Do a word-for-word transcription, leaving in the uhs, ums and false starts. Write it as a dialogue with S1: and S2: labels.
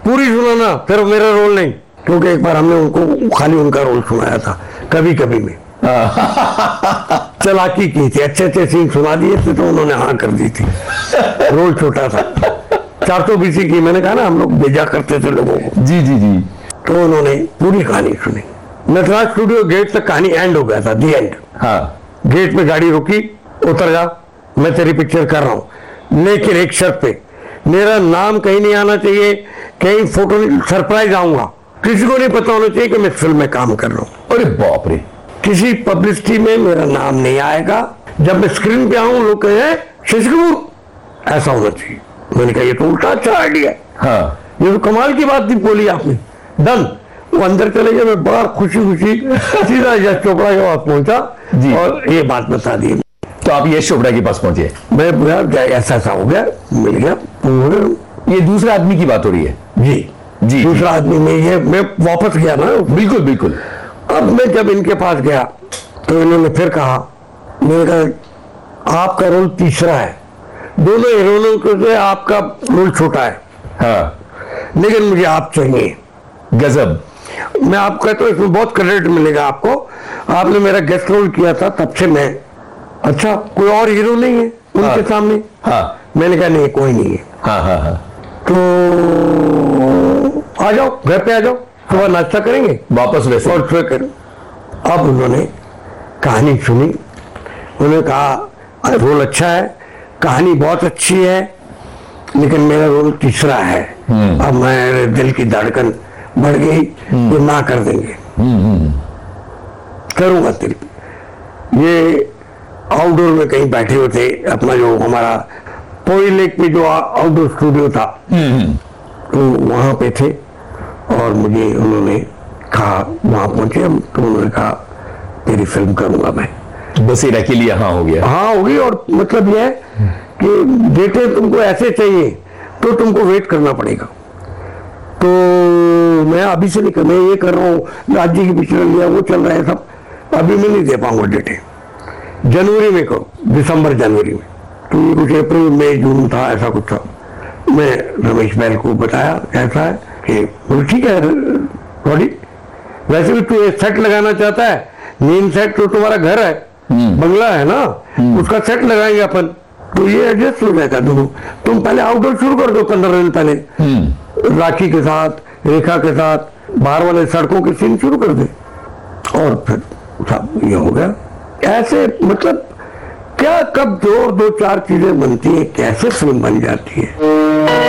S1: पूरी सुनाना, फिर मेरा रोल नहीं, क्योंकि एक बार हमने उनको खाली उनका रोल सुनाया था कभी कभी में। चलाकी की थी, अच्छे अच्छे सीन सुना दिए थे तो उन्होंने हाँ कर दी थी। रोल छोटा था, चार सौ बीसी की, मैंने कहा ना हम लोग भेजा करते थे लोगों को।
S2: जी जी जी।
S1: तो उन्होंने पूरी कहानी सुनी। नटराज स्टूडियो गेट तक कहानी एंड हो गया था, दी एंड।
S2: हाँ।
S1: गेट पे गाड़ी रुकी, उतर जा, मैं तेरी पिक्चर कर रहा हूँ, लेकिन एक शर्त पे, मेरा नाम कहीं नहीं आना चाहिए, कहीं फोटो नहीं, सरप्राइज आऊंगा, किसी को नहीं पता होना चाहिए कि मैं फिल्म में काम कर रहा हूँ।
S2: अरे बाप रे।
S1: किसी पब्लिसिटी में मेरा नाम नहीं आएगा, जब मैं स्क्रीन पे आऊं लोग कहे शशि कपूर, ऐसा होना चाहिए। मैंने कहा ये तो उल्टा अच्छा आइडिया है।
S2: हाँ।
S1: ये तो कमाल की बात थी, बोली आपने, डन। वो अंदर चले गए, मैं बड़ा खुशी खुशी सीधा यश चोपड़ा के पास पहुंचा और ये बात बता दी।
S2: तो आप यश चोपड़ा के पास पहुंचे?
S1: मैं बोला ऐसा ऐसा हो गया, मिल गया।
S2: ये दूसरा आदमी की बात हो रही है?
S1: जी
S2: जी।
S1: दूसरा आदमी में ये, मैं वापस गया ना।
S2: बिल्कुल बिल्कुल।
S1: अब मैं जब इनके पास गया तो इन्होंने फिर कहा, मैंने कहा आपका रोल तीसरा है, दोनों हीरोइनों के से आपका रोल छोटा है।
S2: हाँ।
S1: लेकिन मुझे आप चाहिए।
S2: गजब।
S1: मैं आपको कहता हूँ इसमें बहुत क्रेडिट मिलेगा आपको, आपने मेरा गेस्ट रोल किया था, तब से मैं, अच्छा कोई और हीरो नहीं है उनके
S2: हाँ।
S1: सामने?
S2: हाँ।
S1: मैंने कहा नहीं कोई नहीं है।
S2: हाँ हाँ हाँ।
S1: तो आ जाओ घर पे, आ जाओ, सुबह नाश्ता करेंगे
S2: वापस वैसे
S1: और फिर करें। अब उन्होंने कहानी सुनी, उन्होंने कहा रोल अच्छा है, कहानी बहुत अच्छी है, लेकिन मेरा रोल तीसरा है। अब मेरे दिल की धड़कन बढ़ गई, ये ना कर देंगे। करूंगा तेरी। ये आउटडोर में कहीं बैठे हुए थे, अपना जो हमारा पोई लेक पे जो आउटडोर स्टूडियो था, तो वहां पे थे और मुझे उन्होंने कहा, वहां पहुंचे हम तो उन्होंने कहा तेरी फिल्म करूंगा मैं।
S2: बसेरा के लिए हाँ हो गया?
S1: हाँ हो गई। और मतलब यह है कि बेटे तुमको ऐसे चाहिए तो तुमको वेट करना पड़ेगा। तो मैं अभी से नहीं कर, मैं ये कर रहा हूँ, राज्य की पिक्चर लिया, वो चल रहा है सब, अभी मैं नहीं दे पाऊंगा डेटे, जनवरी में करो, दिसंबर जनवरी में। तो ये कुछ अप्रैल मई जून था, ऐसा कुछ था। मैं रमेश बैल को बताया ऐसा है कि बोले ठीक है रॉडी, वैसे भी तू सेट लगाना चाहता है, मेन सेट तो तुम्हारा घर है, बंगला है ना, उसका सेट लगाएंगे अपन, तो ये एडजस्ट हो जाएगा दोनों। तुम पहले आउटडोर शुरू कर दो पंद्रह दिन पहले, राखी के साथ, रेखा के साथ, बाहर वाले सड़कों के सीन शुरू कर दे, और फिर सब ये हो गया। ऐसे मतलब क्या कब दो दो चार चीजें बनती है, कैसे फिल्म बन जाती है।